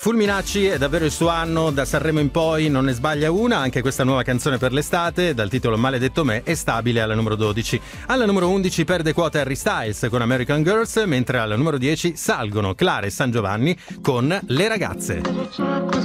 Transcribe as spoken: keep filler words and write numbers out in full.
Fulminacci è davvero il suo anno, da Sanremo in poi non ne sbaglia una, anche questa nuova canzone per l'estate dal titolo Maledetto me è stabile alla numero dodici. Alla numero undici perde quota Harry Styles con American Girls, mentre alla numero dieci salgono Clara e San Giovanni con Le ragazze.